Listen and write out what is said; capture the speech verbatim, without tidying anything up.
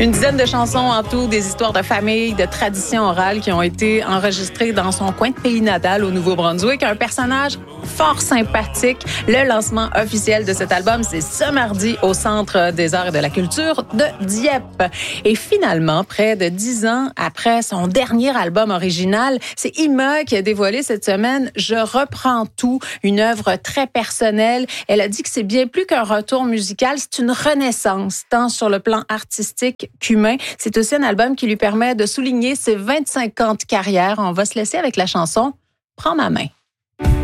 Une dizaine de chansons en tout, des histoires de famille, de traditions orales qui ont été enregistrées dans son coin de pays natal au Nouveau-Brunswick. Un personnage fort sympathique. Le lancement officiel de cet album, c'est ce mardi au Centre des arts et de la culture de Dieppe. Et finalement, près de dix ans après son dernier album original, c'est Ima qui a dévoilé cette semaine « Je reprends tout », une œuvre très personnelle. Elle a dit que c'est bien plus qu'un retour musical, c'est une renaissance, tant sur le plan artistique qu'humain. C'est aussi un album qui lui permet de souligner ses vingt-cinq ans de carrière. On va se laisser avec la chanson « Prends ma main ».